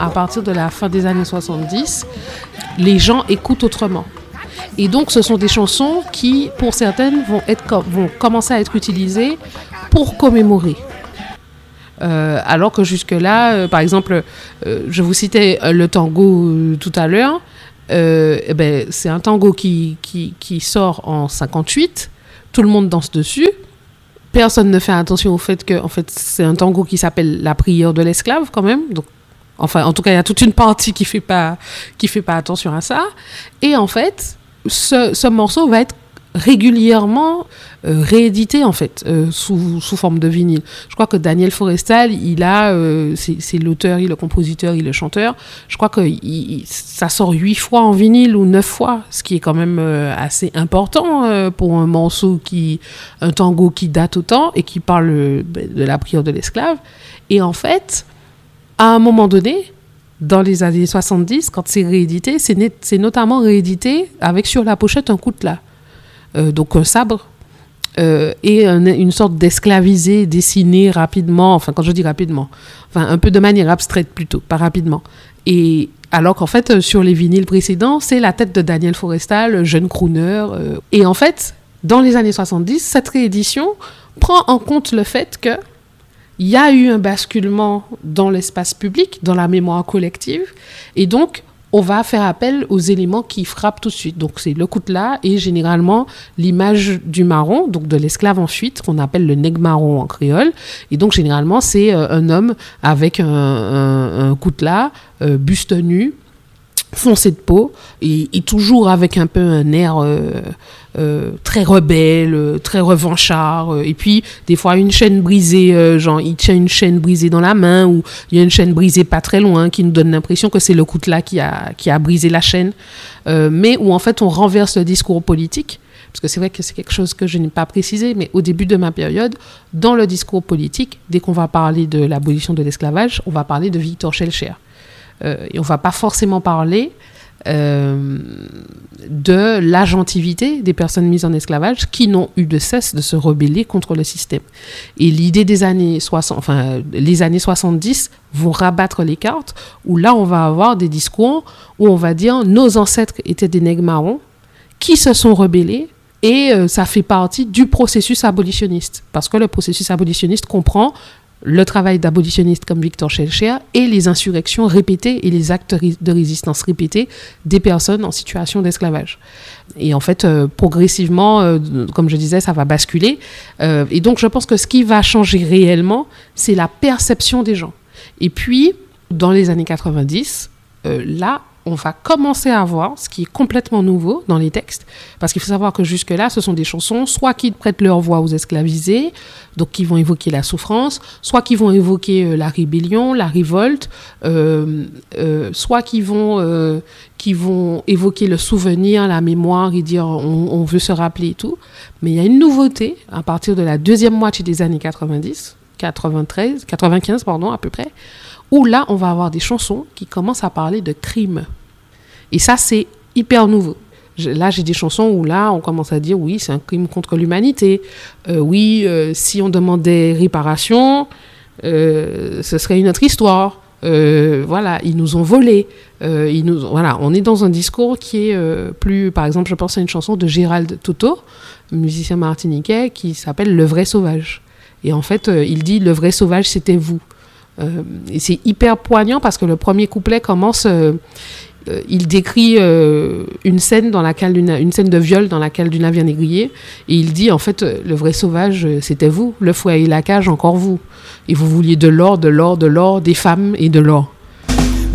à partir de la fin des années 70, les gens écoutent autrement. Et donc, ce sont des chansons qui, pour certaines, vont commencer à être utilisées pour commémorer. Alors que jusque-là, par exemple, je vous citais le tango tout à l'heure, c'est un tango qui sort en 58, tout le monde danse dessus, personne ne fait attention au fait que c'est un tango qui s'appelle La prière de l'esclave quand même, donc en tout cas il y a toute une partie qui fait pas attention à ça, et en fait ce morceau va être régulièrement réédité en fait sous forme de vinyle. Je crois que Daniel Forestal, c'est l'auteur, il est le compositeur, il est le chanteur. Je crois que ça sort 8 fois en vinyle ou 9 fois, ce qui est quand même assez important pour un tango qui date autant et qui parle de la prière de l'esclave. Et en fait, à un moment donné, dans les années 70, quand c'est réédité, c'est notamment réédité avec sur la pochette un coutelas. Donc un sabre et une sorte d'esclavisé dessiné rapidement, quand je dis rapidement, un peu de manière abstraite plutôt, pas rapidement. Et alors qu'en fait, sur les vinyles précédents, c'est la tête de Daniel Forestal, jeune crooner. Et en fait, dans les années 70, cette réédition prend en compte le fait qu'il y a eu un basculement dans l'espace public, dans la mémoire collective, et donc on va faire appel aux éléments qui frappent tout de suite. Donc, c'est le coutelas et généralement l'image du marron, donc de l'esclave en fuite, qu'on appelle le nègre marron en créole. Et donc, généralement, c'est un homme avec un coutelas, buste nu, foncé de peau, et toujours avec un peu un air très rebelle, très revanchard, et puis des fois une chaîne brisée, il tient une chaîne brisée dans la main, ou il y a une chaîne brisée pas très loin qui nous donne l'impression que c'est le coutelas qui a brisé la chaîne, mais où en fait on renverse le discours politique, parce que c'est vrai que c'est quelque chose que je n'ai pas précisé, mais au début de ma période, dans le discours politique, dès qu'on va parler de l'abolition de l'esclavage, on va parler de Victor Schœlcher. Et on ne va pas forcément parler de l'agentivité des personnes mises en esclavage qui n'ont eu de cesse de se rebeller contre le système. Et l'idée des années 60, les années 70 vont rabattre les cartes, où là on va avoir des discours où on va dire nos ancêtres étaient des nègres marrons qui se sont rebellés, et ça fait partie du processus abolitionniste, parce que le processus abolitionniste comprend le travail d'abolitionniste comme Victor Schœlcher et les insurrections répétées et les actes de résistance répétés des personnes en situation d'esclavage. Et en fait, progressivement, comme je disais, ça va basculer. Et donc, je pense que ce qui va changer réellement, c'est la perception des gens. Et puis, dans les années 90, là, on va commencer à voir ce qui est complètement nouveau dans les textes, parce qu'il faut savoir que jusque-là, ce sont des chansons soit qui prêtent leur voix aux esclavisés, donc qui vont évoquer la souffrance, soit qui vont évoquer la rébellion, la révolte, soit qui vont évoquer le souvenir, la mémoire et dire on veut se rappeler et tout. Mais il y a une nouveauté à partir de la deuxième moitié des années 95 à peu près, où là, on va avoir des chansons qui commencent à parler de crime. Et ça, c'est hyper nouveau. Là, j'ai des chansons où là, on commence à dire, oui, c'est un crime contre l'humanité. Si on demandait réparation, ce serait une autre histoire. Ils nous ont volé. On est dans un discours qui est plus... Par exemple, je pense à une chanson de Gérald Toto, musicien martiniquais, qui s'appelle « Le vrai sauvage ». Et en fait, il dit « Le vrai sauvage, c'était vous ». Et c'est hyper poignant parce que le premier couplet commence, il décrit une scène de viol dans laquelle du navire négrier, et il dit en fait le vrai sauvage c'était vous, le fouet et la cage encore vous, et vous vouliez de l'or, des femmes et de l'or.